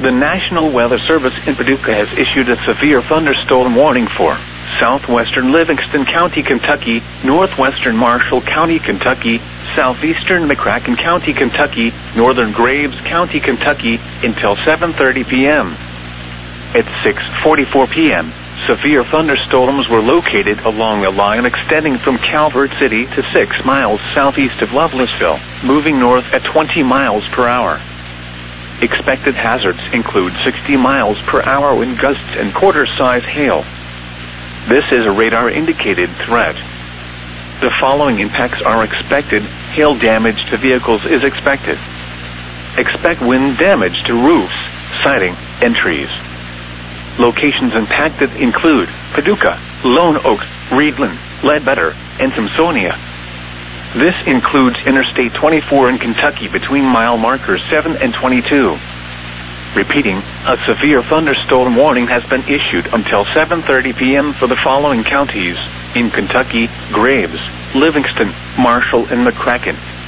The National Weather Service in Paducah has issued a severe thunderstorm warning for southwestern Livingston County, Kentucky, northwestern Marshall County, Kentucky, southeastern McCracken County, Kentucky, northern Graves County, Kentucky, until 7:30 p.m. At 6:44 p.m., severe thunderstorms were located along a line extending from Calvert City to 6 miles southeast of Lovelessville, moving north at 20 miles per hour. Expected hazards include 60 miles per hour wind gusts and quarter-size hail. This is a radar-indicated threat. The following impacts are expected. Hail damage to vehicles is expected. Expect wind damage to roofs, siding, and trees. Locations impacted include Paducah, Lone Oak, Reedland, Ledbetter, and Simpsonia. This includes Interstate 24 in Kentucky between mile markers 7 and 22. Repeating, a severe thunderstorm warning has been issued until 7:30 p.m. for the following counties in Kentucky: Graves, Livingston, Marshall, and McCracken.